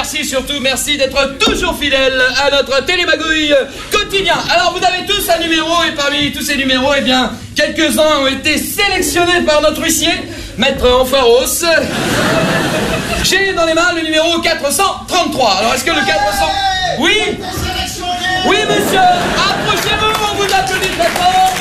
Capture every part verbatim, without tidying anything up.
merci surtout, merci d'être toujours fidèle à notre télémagouille quotidien. Alors vous avez tous un numéro et parmi tous ces numéros, eh bien, quelques-uns ont été sélectionnés par notre huissier, Maître Enfoiros. J'ai dans les mains le numéro quatre cent trente-trois. Alors est-ce que le quatre cents... Oui? Oui monsieur, approchez-vous, on vous applaudit très fort.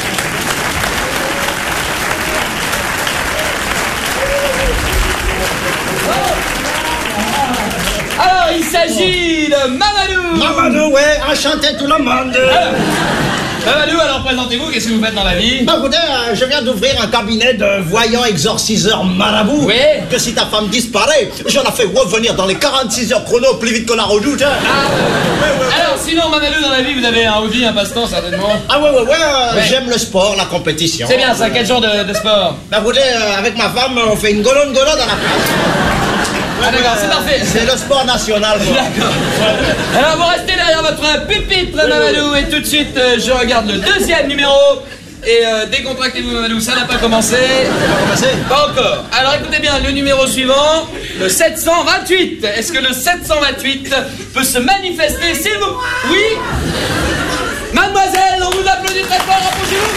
Alors, il s'agit de Mamadou. Mamadou, ouais, enchanté tout le monde. Alors, Mamadou, alors présentez-vous, qu'est-ce que vous faites dans la vie? Bah écoutez, euh, je viens d'ouvrir un cabinet de voyants exorciseurs marabout. Oui. Que si ta femme disparaît, j'en ai fait revenir dans les quarante-six heures chrono plus vite que la redoute. Hein. Ah, ouais, ouais, ouais. Alors, sinon, Mamadou, dans la vie, vous avez un hobby, un passe-temps, certainement? Ah ouais, ouais, ouais, euh, Ouais. j'aime le sport, la compétition. C'est bien ça, quel genre de, de sport? Bah écoutez, euh, avec ma femme, on fait une golonne-golonne dans la place. Ah d'accord, c'est parfait. C'est le sport national, quoi. D'accord. Alors vous restez derrière votre pupitre, Mamadou, et tout de suite euh, je regarde le deuxième numéro. Et euh, décontractez-vous, Mamadou, ça n'a pas commencé. Pas encore. Alors écoutez bien, le numéro suivant, le sept cent vingt-huit. Est-ce que le sept cent vingt-huit peut se manifester, s'il vous... Oui? Mademoiselle, on vous applaudit très fort, approchez-vous.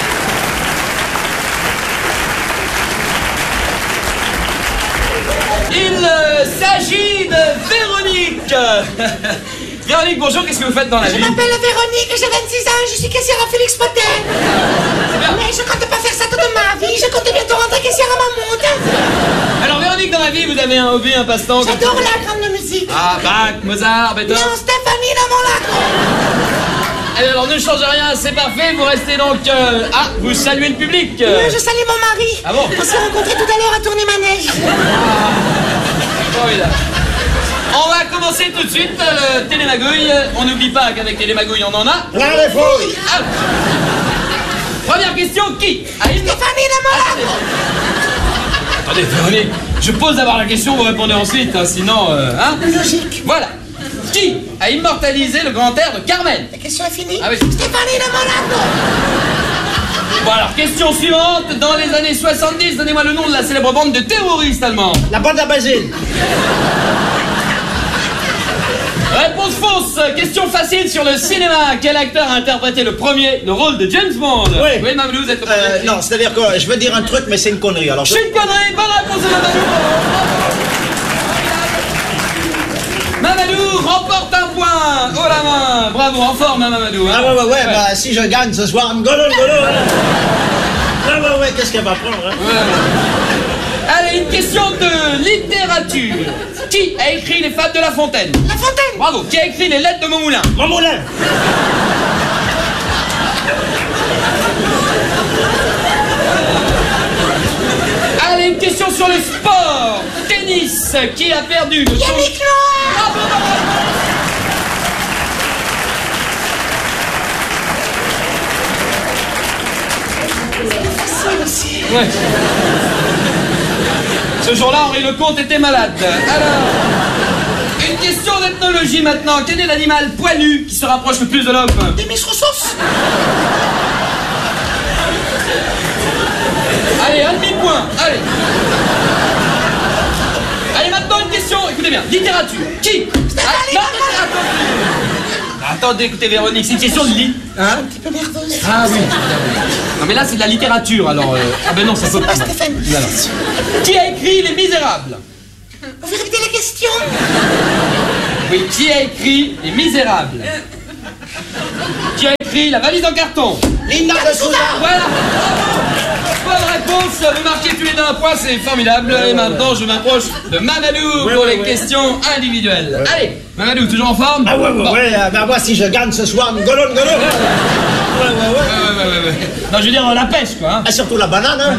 Il euh, s'agit de Véronique. Véronique, bonjour, qu'est-ce que vous faites dans la Je vie? m'appelle Véronique, j'ai vingt-six ans, je suis caissière à Félix Potel. Mais je compte pas faire ça toute ma vie, je compte bientôt rentrer caissière à Mammouth. Alors Véronique, dans la vie, vous avez un hobby, un passe-temps? J'adore la grande musique. Ah, Bach, Mozart, Beethoven. Non, Stéphanie dans mon lac. Allez, alors ne change rien, c'est parfait, vous restez donc... euh, Ah, vous saluez le public. Euh, je salue mon mari. Ah bon? On s'est rencontrés tout à l'heure à tourner manège. Formidable. On va commencer tout de suite le télémagouille. On n'oublie pas qu'avec télémagouille, on en a... Plein les fouilles. Ah. Première question, qui a une... Stéphanie dans mon lac. Attendez, Véronique, je pose d'abord la question, vous répondez ensuite, hein, sinon... euh, hein Logique. Voilà. Qui a immortalisé le grand air de Carmen? La question est finie. Ah oui. Stéphanie dans mon lac. Bon alors, question suivante. Dans les années soixante-dix, donnez-moi le nom de la célèbre bande de terroristes allemands. La bande à Basile. Réponse fausse. Question facile sur le cinéma. Quel acteur a interprété le premier le rôle de James Bond? Oui. Oui, Mamadou, vous êtes le Euh, premier. non, c'est-à-dire que je veux dire un truc, mais c'est une connerie. Alors, je... Je suis une connerie. Bonne réponse de Mamadou. Mamadou remporte un point. Oh la main. Bravo, en forme, hein, Mamadou. Hein. Ah ouais, ouais, ouais, bah si je gagne ce soir, une golonne, golonne. Hein. Ah ouais, ouais, qu'est-ce qu'elle va prendre, hein? Ouais. Allez, une question de littérature. Qui a écrit les Fables de La Fontaine? La Fontaine. Bravo. Qui a écrit les Lettres de Montmoulin? Mon moulin. Allez, une question sur le sport. Tennis. Qui a perdu le Yannick Noah. Bravo, bravo. Facile aussi. Ouais. Ce jour-là, Henri Lecomte était malade. Alors, une question d'ethnologie maintenant. Quel est l'animal poilu qui se rapproche le plus de l'homme? Des Miss Roussos. Allez, un demi-point. Allez. Allez, maintenant une question. Écoutez bien. Littérature. Qui? Ah, non, littérature. Attendez, écoutez, Véronique, c'est une question de lit. Hein? Un petit peu nerveuse. Ah oui. Non, mais là, c'est de la littérature, alors... euh, Ah ben non, ça peut C'est pas Stéphane. Voilà. Qui a écrit Les Misérables? Vous pouvez répéter la question? Oui, qui a écrit Les Misérables? Qui a écrit La valise en carton? Linda de Souza. Voilà. Bonne réponse, vous marquez tous les deux un point, c'est formidable. Et maintenant, je m'approche de Mamadou Ouais, pour ouais, les ouais. questions individuelles. Allez, Mamadou, toujours en forme? Ah ouais, ouais, Bon. ouais, euh, bah moi si je gagne ce soir, une golonne, golonne. Ouais, ouais, ouais. Ouais, ouais, ouais, ouais, ouais. Non, je veux dire, la pêche, quoi. Hein. Ah, surtout la banane, hein.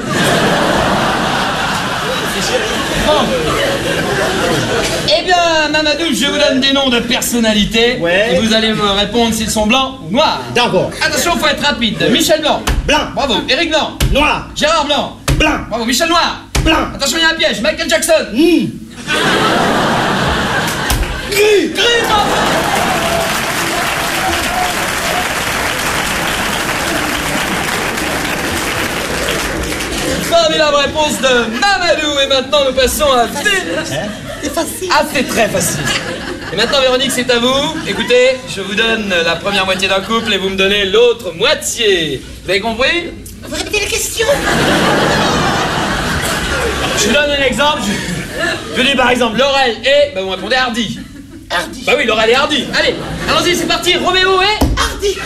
Bon. Eh bien, Mamadou, je vous donne des noms de personnalités. Ouais. Et vous allez me répondre s'ils sont blancs ou noirs. D'accord. Attention, faut être rapide. Michel Blanc. Blanc. Bravo. Éric Blanc. Noir. Gérard Blanc. Blanc. Bravo. Michel Noir. Blanc. Attention, il y a un piège. Michael Jackson. Mmh. Gris. Gris, bravo. Formidable réponse de Mamadou. Et maintenant, nous passons à Vé... C'est facile. Ah, c'est très facile. Et maintenant, Véronique, c'est à vous. Écoutez, je vous donne la première moitié d'un couple et vous me donnez l'autre moitié. Vous avez compris? Vous répétez la question? Je vous donne un exemple. Je, je dis par exemple, Laurel et... Bah, vous répondez Hardy. Hardy. Bah oui, Laurel et Hardy. Allez, allons-y, c'est parti. Roméo et... Hardy.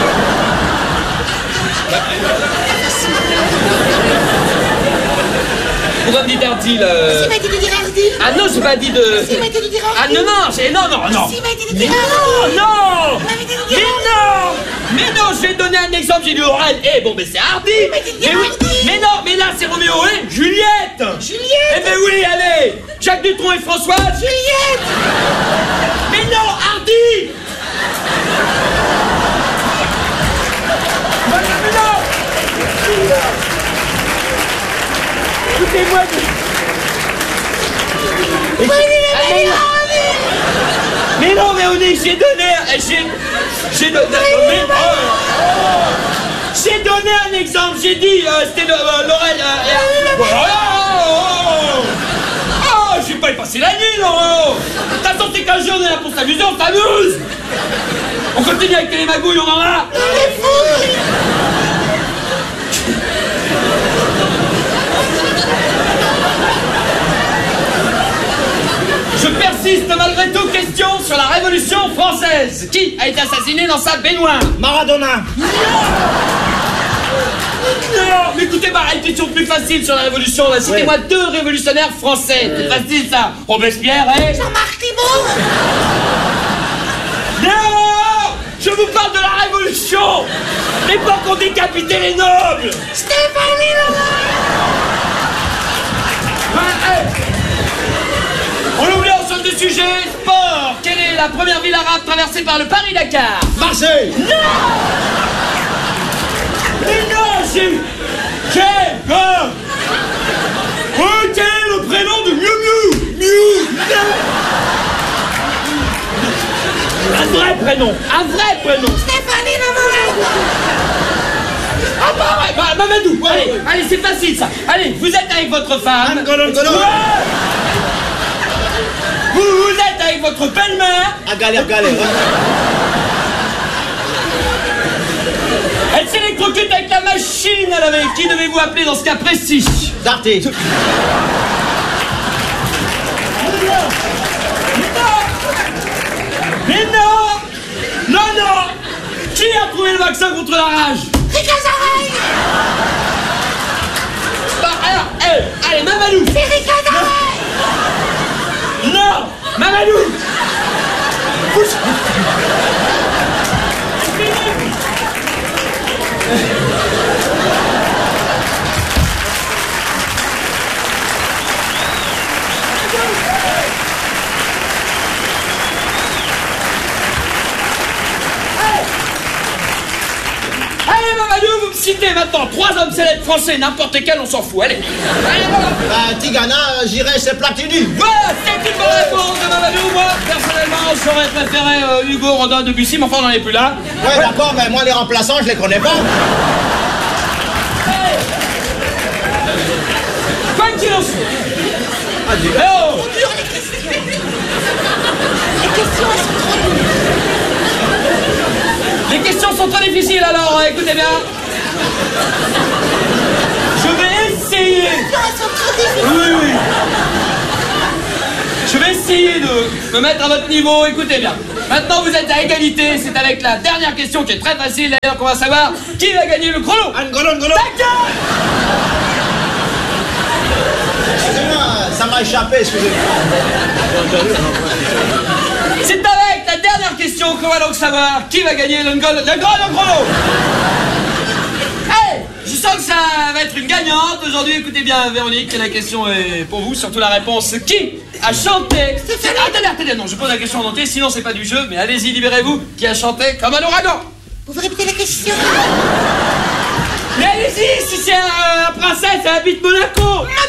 Pourquoi me dites Hardy, là? Si, m'a dit de dire Hardy. Ah non, j'ai pas dit de... Si, m'a dit de dire Ah Hardy. non, non, c'est... Non, non, non. Si, m'a dit de Mais dire non, Hardy. non. M'a dit de Mais dire non. Mais non, je vais te donner un exemple. J'ai dit Laurel et... Bon, ben c'est Hardy. m'a dit de dire Mais oui. Hardy. Mais non, mais là, c'est Roméo et Juliette. Juliette. Eh ben oui, allez. Jacques Dutronc et Françoise. Juliette. Mais non, Hardy. Mais non. Écoutez-moi. Moi, il est Ah, mais non. Mais non, Véronique, j'ai donné... J'ai... J'ai donné... Mais, oh. J'ai donné un exemple, j'ai dit... Euh, C'était euh, Laurel... Euh, et... Oh, oh, oh, oh, je vais pas y passer la nuit, Laurent. De toute façon, c'est qu'un jour, on est là pour s'amuser, on s'amuse. On continue avec les magouilles, on en a. On est fou. Je persiste malgré tout. Question sur la Révolution française. Qui a été assassiné dans sa baignoire? Maradona. Non, mais écoutez, bah, une question plus facile sur la Révolution, là. Citez-moi deux révolutionnaires français. C'est facile, ça. Robespierre et... Jean-Marc Thibault. Non! Je vous parle de la Révolution! L'époque où on décapitait les nobles! Stéphanie Laurent. Ouais, hey. On oublie en sorte de sujet. Sport! Quelle est la première ville arabe traversée par le Paris-Dakar? Marseille. Mais non, j'ai... J'ai... Quoi? Oh, quel est le prénom de Miu Miu? Miu! Un vrai prénom! Un vrai prénom! Stéphanie Laurent. Ah bah ouais, bah, Mamadou! Allez, allez, c'est facile ça! Allez, vous êtes avec votre femme... Angolon, Angolon. Ouais. Vous, vous êtes avec votre belle-mère... À galère, galère. Elle s'électrocute avec la machine à laver. Qui devez-vous appeler dans ce cas précis? Darty. Mais non! Non, non! Qui a trouvé le vaccin contre la rage? Ricazarel. Bah alors, elle, allez, Mamadou! C'est Ricazarel. Non! Mamadou! Pousse. Allez, Mamadou, vous me citez maintenant trois hommes célèbres français, n'importe lesquels, on s'en fout. Allez, allez, voilà. Bah, Tigana, j'irais, c'est Platini. Voilà, c'est une bonne réponse de Mamadou. Moi, personnellement, j'aurais préféré euh, Hugo, Rodin, Debussy, mais enfin, on n'en est plus là. Ouais, d'accord, mais moi, les remplaçants, je les connais pas. Quoi qu'il en soit. Ah, dis- Eh oh. Trop dur, les questions. Les questions, elles sont trop dures. Les questions sont trop difficiles, alors euh, écoutez bien. Je vais essayer. Les questions, elles sont trop difficiles. Oui, oui. Je vais essayer de me mettre à votre niveau, écoutez bien. Maintenant, vous êtes à égalité, c'est avec la dernière question qui est très facile, d'ailleurs, qu'on va savoir qui va gagner le chrono. Angolon, Angolon. D'accord. Excusez-moi, ça m'a échappé, excusez-moi. C'est avec la dernière question qu'on va donc savoir qui va gagner le, gol- le grand le chrono. Hey, je sens que ça va être une gagnante aujourd'hui. Écoutez bien, Véronique, la question est pour vous, surtout la réponse. Qui a chanté... Attendez, attendez, non, je pose la question en entier, sinon c'est pas du jeu, mais allez-y, libérez-vous. Qui a chanté comme un ouragan? Vous répétez la question? Mais allez-y, si c'est un, un princesse, elle habite Monaco.